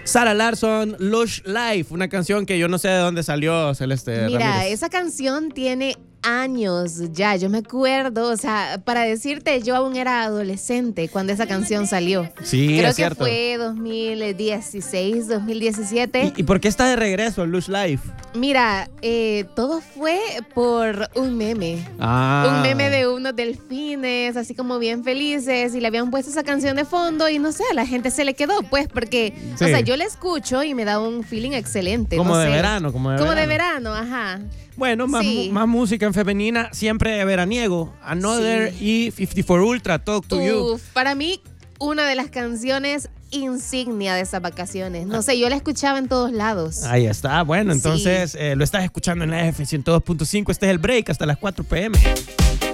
Sarah Larsson, Lush Life, una canción que yo no sé de dónde salió, Celeste Mira, Ramírez. esa canción tiene años ya, yo me acuerdo, o sea, para decirte, yo aún era adolescente cuando esa canción salió. Sí, Creo es que cierto. fue 2016, 2017. ¿Y por qué está de regreso Lush Life? Mira, todo fue por un meme. Un meme de unos delfines, así como bien felices, y le habían puesto esa canción de fondo y no sé, a la gente se le quedó, pues, porque, Sí. o sea, yo la escucho y me da un feeling excelente. Como no de sé. verano, como de verano, ajá. Bueno, más, Sí. más música en femenina, siempre veraniego. Another y 54 Ultra, Talk to You. Uf, para mí, una de las canciones insignia de esas vacaciones. No sé, yo la escuchaba en todos lados. Ahí está, bueno, entonces Sí. lo estás escuchando en la F 102.5. Este es el break hasta las 4 p.m.